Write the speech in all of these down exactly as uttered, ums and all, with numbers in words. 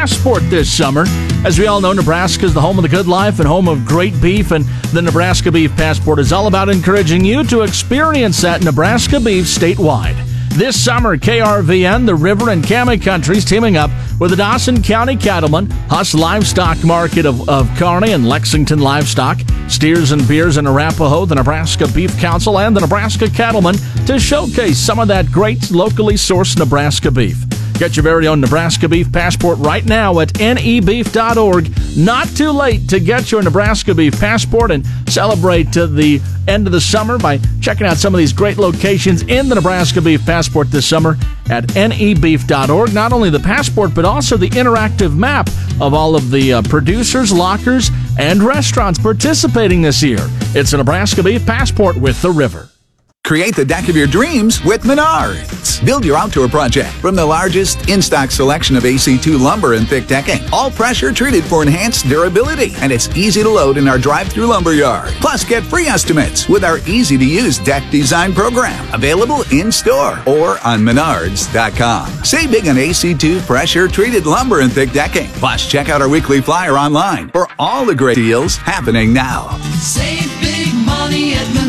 Passport this summer. As we all know, Nebraska is the home of the good life and home of great beef, and the Nebraska Beef Passport is all about encouraging you to experience that Nebraska beef statewide. This summer, K R V N, the River and Cammie Countries teaming up with the Dawson County Cattlemen, Huss Livestock Market of, of Kearney and Lexington Livestock, Steers and Beers in Arapahoe, the Nebraska Beef Council, and the Nebraska Cattlemen to showcase some of that great locally sourced Nebraska beef. Get your very own Nebraska Beef Passport right now at N E beef dot org. Not too late to get your Nebraska Beef Passport and celebrate to the end of the summer by checking out some of these great locations in the Nebraska Beef Passport this summer at N E beef dot org. Not only the passport, but also the interactive map of all of the uh, producers, lockers, and restaurants participating this year. It's a Nebraska Beef Passport with the River. Create the deck of your dreams with Menards. Build your outdoor project from the largest in-stock selection of A C two lumber and thick decking. All pressure treated for enhanced durability, and it's easy to load in our drive-through lumber yard. Plus, get free estimates with our easy-to-use deck design program. Available in-store or on menards dot com. Save big on A C two pressure-treated lumber and thick decking. Plus, check out our weekly flyer online for all the great deals happening now. Save big money at Menards.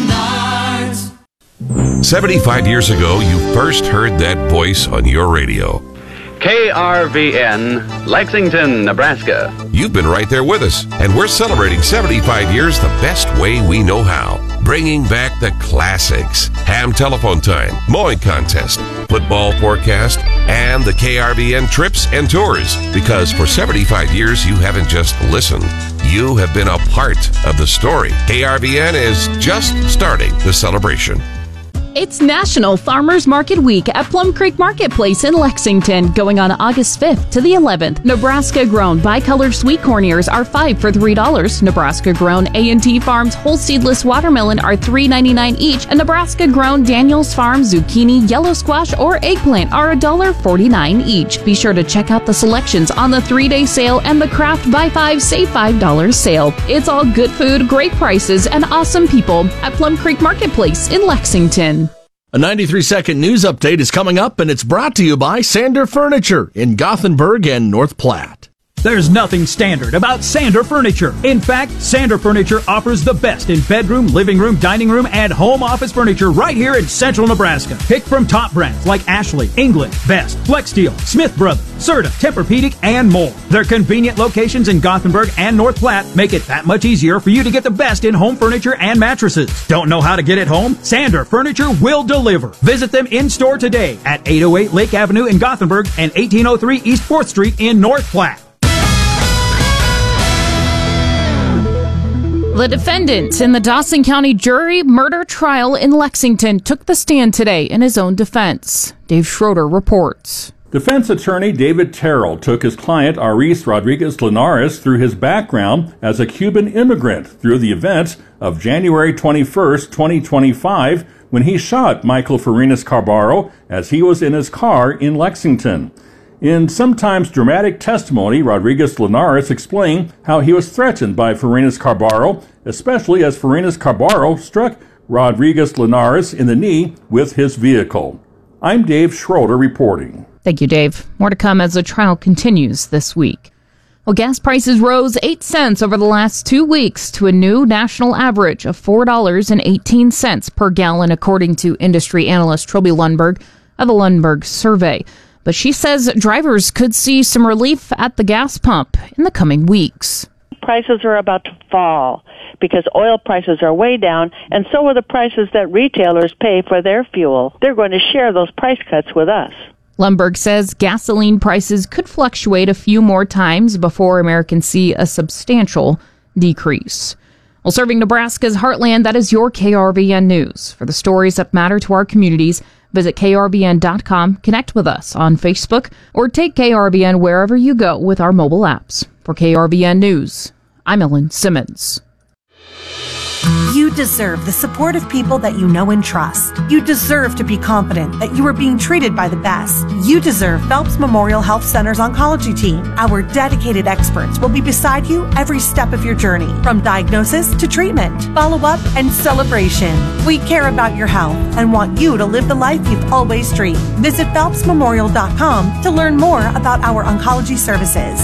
seventy-five years ago, you first heard that voice on your radio. K R V N, Lexington, Nebraska. You've been right there with us, and we're celebrating seventy-five years the best way we know how. Bringing back the classics. Ham telephone time, mowing contest, football forecast, and the K R V N trips and tours. Because for seventy-five years, you haven't just listened. You have been a part of the story. K R V N is just starting the celebration. It's National Farmers Market Week at Plum Creek Marketplace in Lexington, going on August fifth to the eleventh. Nebraska-grown bicolor sweet corn ears are five for three dollars. Nebraska-grown A and T Farms whole seedless watermelon are three ninety-nine each, and Nebraska-grown Daniels Farm zucchini, yellow squash, or eggplant are one dollar forty-nine each. Be sure to check out the selections on the three-day sale and the Craft Buy five, Save five dollars sale. It's all good food, great prices, and awesome people at Plum Creek Marketplace in Lexington. A ninety-three second news update is coming up, and it's brought to you by Sander Furniture in Gothenburg and North Platte. There's nothing standard about Sander Furniture. In fact, Sander Furniture offers the best in bedroom, living room, dining room, and home office furniture right here in central Nebraska. Pick from top brands like Ashley, England, Best, Flexsteel, Smith Brothers, Serta, Tempur-Pedic, and more. Their convenient locations in Gothenburg and North Platte make it that much easier for you to get the best in home furniture and mattresses. Don't know how to get it home? Sander Furniture will deliver. Visit them in-store today at eight oh eight Lake Avenue in Gothenburg and eighteen oh three East fourth Street in North Platte. The defendant in the Dawson County jury murder trial in Lexington took the stand today in his own defense. Dave Schroeder reports. Defense attorney David Terrell took his client Aris Rodriguez Linares through his background as a Cuban immigrant through the events of January twenty-first, twenty twenty-five, when he shot Michael Farinas Carbaro as he was in his car in Lexington. In sometimes dramatic testimony, Rodriguez Linares explained how he was threatened by Farinas Carbaro, especially as Farinas Carbaro struck Rodriguez Linares in the knee with his vehicle. I'm Dave Schroeder reporting. Thank you, Dave. More to come as the trial continues this week. Well, gas prices rose eight cents over the last two weeks to a new national average of four dollars and eighteen cents per gallon, according to industry analyst Trilby Lundberg of the Lundberg Survey. But she says drivers could see some relief at the gas pump in the coming weeks. Prices are about to fall because oil prices are way down, and so are the prices that retailers pay for their fuel. They're going to share those price cuts with us. Lundberg says gasoline prices could fluctuate a few more times before Americans see a substantial decrease. Well, serving Nebraska's heartland, that is your K R V N News. For the stories that matter to our communities, visit K R V N dot com, connect with us on Facebook, or take K R V N wherever you go with our mobile apps. For K R V N News, I'm Ellen Simmons. You deserve the support of people that you know and trust. You deserve to be confident that you are being treated by the best. You deserve Phelps Memorial Health Center's oncology team. Our dedicated experts will be beside you every step of your journey, from diagnosis to treatment, follow-up, and celebration. We care about your health and want you to live the life you've always dreamed. Visit Phelps Memorial dot com to learn more about our oncology services.